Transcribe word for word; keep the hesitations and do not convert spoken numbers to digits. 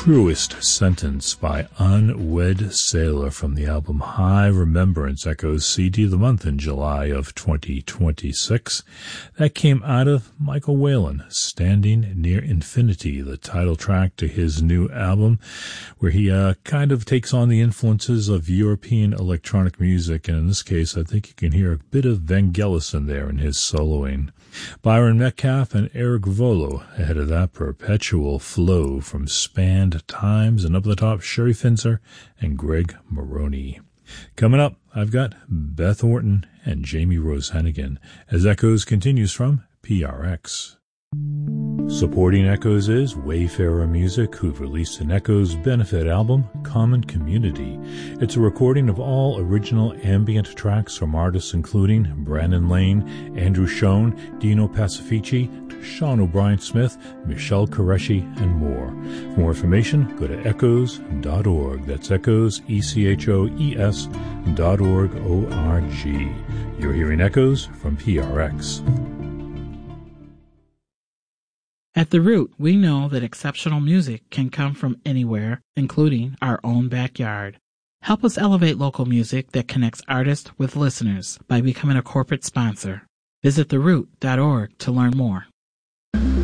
Truest Sentence by Unwed Sailor from the album High Remembrance, Echoes C D of the month in July of twenty twenty-six. That came out of Michael Whalen, Standing Near Infinity, the title track to his new album, where he uh, kind of takes on the influences of European electronic music, and in this case I think you can hear a bit of Vangelis in there in his soloing. Byron Metcalf and Eric Volo ahead of that, Perpetual Flow from Spanned Times, and up the top, Sherry Finzer and Greg Maroney. Coming up, I've got Beth Orton and Jamie Rose Hennigan as Echoes continues from P R X. Supporting Echoes is Wayfarer Music, who've released an Echoes benefit album, Common Community. It's a recording of all original ambient tracks from artists including Brandon Lane, Andrew Schoen, Dino Pacifici, Sean O'Brien Smith, Michelle Qureshi, and more. For more information, go to echoes dot org. That's Echoes, E C H O E S dot org, O R G. You're hearing Echoes from P R X. At The Root, we know that exceptional music can come from anywhere, including our own backyard. Help us elevate local music that connects artists with listeners by becoming a corporate sponsor. Visit the root dot org to learn more.